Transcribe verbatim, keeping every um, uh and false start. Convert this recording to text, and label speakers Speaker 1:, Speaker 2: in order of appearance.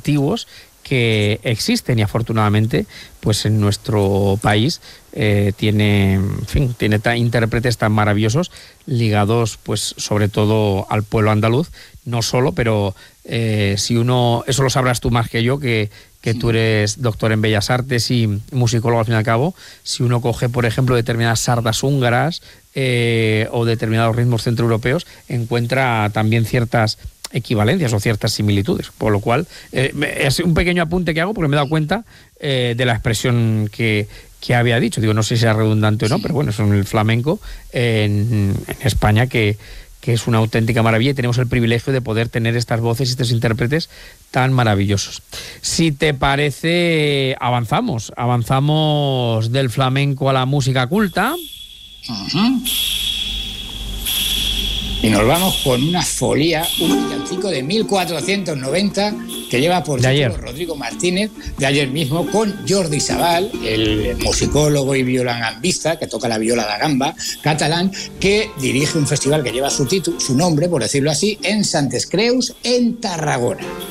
Speaker 1: antiguos que existen, y afortunadamente pues en nuestro país eh, tiene, en fin, tiene ta, intérpretes tan maravillosos ligados pues sobre todo al pueblo andaluz, no solo, pero eh, si uno, eso lo sabrás tú más que yo, que, que tú eres doctor en Bellas Artes y musicólogo al fin y al cabo, si uno coge por ejemplo determinadas sardas húngaras eh, o determinados ritmos centroeuropeos, encuentra también ciertas equivalencias o ciertas similitudes, por lo cual eh, es un pequeño apunte que hago porque me he dado cuenta eh, de la expresión que, que había dicho. Digo, no sé si sea redundante o no, pero bueno, es el flamenco en, en España que, que es una auténtica maravilla, y tenemos el privilegio de poder tener estas voces y estos intérpretes tan maravillosos. Si te parece, avanzamos, avanzamos del flamenco a la música culta.
Speaker 2: Uh-huh. Y nos vamos con una folía, un villancico de mil cuatrocientos noventa que lleva por título Rodrigo Martínez, de ayer mismo, con Jordi Sabal, el musicólogo y violangambista que toca la viola da gamba catalán, que dirige un festival que lleva su título, su nombre, por decirlo así, en Santes Creus, en Tarragona.